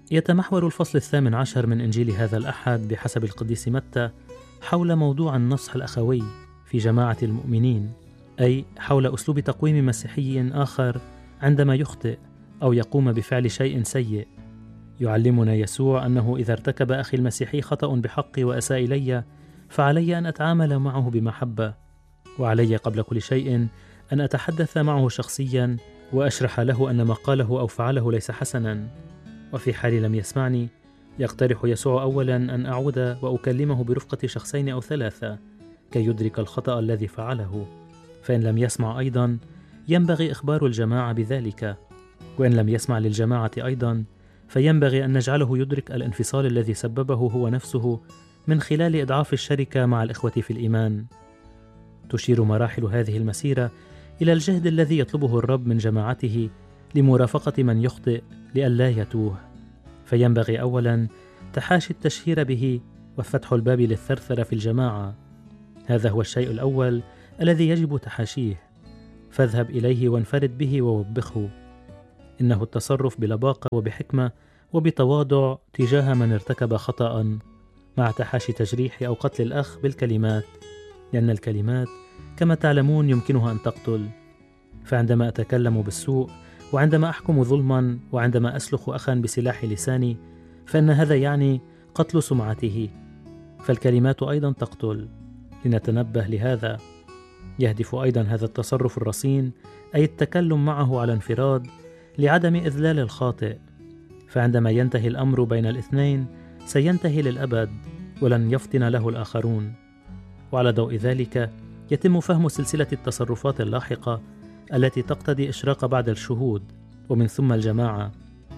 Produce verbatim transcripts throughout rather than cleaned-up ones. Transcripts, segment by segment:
يتمحور الفصل الثامن عشر من إنجيل هذا الأحد بحسب القديس متى حول موضوع النصح الأخوي في جماعة المؤمنين، أي حول أسلوب تقويم مسيحي آخر عندما يخطئ أو يقوم بفعل شيء سيء. يعلمنا يسوع أنه إذا ارتكب أخي المسيحي خطأ بحقي وأساء إلي، فعلي أن أتعامل معه بمحبة، وعلي قبل كل شيء أن أتحدث معه شخصيا وأشرح له أن ما قاله أو فعله ليس حسنا. وفي حال لم يسمعني، يقترح يسوع أولا أن أعود وأكلمه برفقة شخصين أو ثلاثة كي يدرك الخطأ الذي فعله، فإن لم يسمع أيضا ينبغي إخبار الجماعة بذلك، وإن لم يسمع للجماعة أيضا فينبغي أن نجعله يدرك الانفصال الذي سببه هو نفسه من خلال إضعاف الشركة مع الإخوة في الإيمان. تشير مراحل هذه المسيرة إلى الجهد الذي يطلبه الرب من جماعته لمرافقة من يخطئ لئلا يتوه، فينبغي أولا تحاشي التشهير به وفتح الباب للثرثرة في الجماعة. هذا هو الشيء الأول الذي يجب تحاشيه، فاذهب إليه وانفرد به ووبخه. إنه التصرف بلباقة وبحكمة وبتواضع تجاه من ارتكب خطأ، مع تحاشي تجريح أو قتل الأخ بالكلمات، لأن الكلمات كما تعلمون يمكنها أن تقتل. فعندما أتكلم بالسوء، وعندما أحكم ظلما، وعندما أسلخ أخا بسلاح لساني، فإن هذا يعني قتل سمعته، فالكلمات أيضا تقتل. لنتنبه لهذا. يهدف أيضا هذا التصرف الرصين، أي التكلم معه على انفراد، لعدم إذلال الخاطئ، فعندما ينتهي الأمر بين الاثنين سينتهي للأبد ولن يفطن له الآخرون. وعلى ضوء ذلك يتم فهم سلسلة التصرفات اللاحقة التي تقتضي إشراق بعض الشهود ومن ثم الجماعة.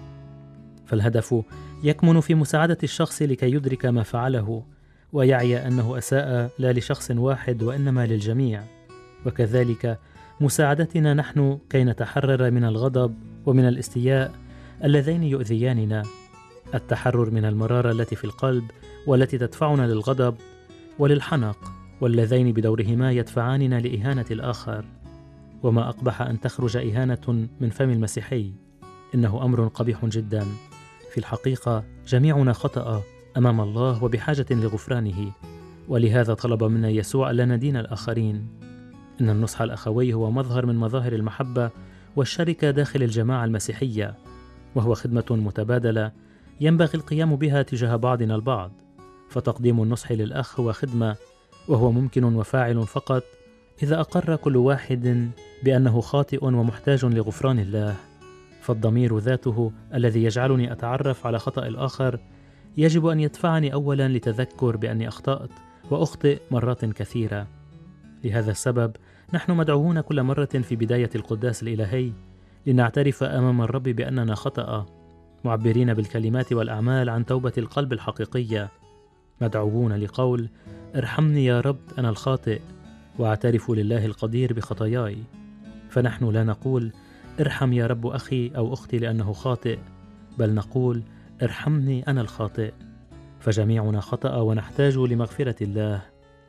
فالهدف يكمن في مساعدة الشخص لكي يدرك ما فعله ويعي أنه أساء لا لشخص واحد وإنما للجميع، وكذلك مساعدتنا نحن كي نتحرر من الغضب ومن الاستياء اللذين يؤذياننا، التحرر من المرارة التي في القلب والتي تدفعنا للغضب وللحنق، واللذين بدورهما يدفعاننا لإهانة الآخر. وما أقبح أن تخرج إهانة من فم المسيحي، إنه أمر قبيح جدا. في الحقيقة جميعنا خطأ أمام الله وبحاجة لغفرانه، ولهذا طلب منا يسوع ألا ندين الآخرين. إن النصح الأخوي هو مظهر من مظاهر المحبة والشركة داخل الجماعة المسيحية، وهو خدمة متبادلة ينبغي القيام بها تجاه بعضنا البعض. فتقديم النصح للأخ هو خدمة، وهو ممكن وفاعل فقط إذا أقر كل واحد بأنه خاطئ ومحتاج لغفران الله. فالضمير ذاته الذي يجعلني أتعرف على خطأ الآخر يجب أن يدفعني أولا لتذكر بأني أخطأت وأخطئ مرات كثيرة. لهذا السبب نحن مدعوون كل مرة في بداية القداس الإلهي لنعترف أمام الرب بأننا خطأ، معبرين بالكلمات والأعمال عن توبة القلب الحقيقية، مدعوون لقول ارحمني يا رب أنا الخاطئ، وأعترف لله القدير بخطاياي. فنحن لا نقول ارحم يا رب أخي أو أختي لأنه خاطئ، بل نقول ارحمني أنا الخاطئ، فجميعنا خطأ ونحتاج لمغفرة الله.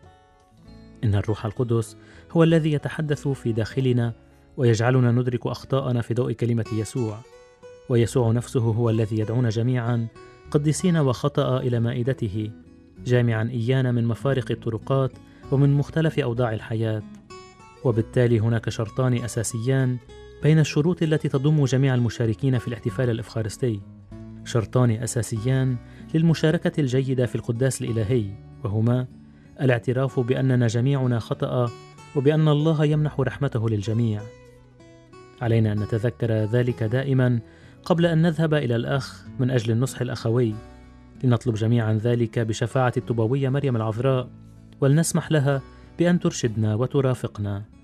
إن الروح القدس هو الذي يتحدث في داخلنا ويجعلنا ندرك أخطاءنا في ضوء كلمة يسوع، ويسوع نفسه هو الذي يدعونا جميعا قديسين وخطأ إلى مائدته، جامعا إيانا من مفارق الطرقات ومن مختلف أوضاع الحياة. وبالتالي هناك شرطان أساسيان بين الشروط التي تضم جميع المشاركين في الاحتفال الإفخارستي، شرطان أساسيان للمشاركة الجيدة في القداس الإلهي، وهما الاعتراف بأننا جميعنا خطأ وبأن الله يمنح رحمته للجميع. علينا أن نتذكر ذلك دائما قبل أن نذهب إلى الأخ من أجل النصح الأخوي، لنطلب جميعا ذلك بشفاعة الطوباوية مريم العذراء، ولنسمح لها بأن ترشدنا وترافقنا.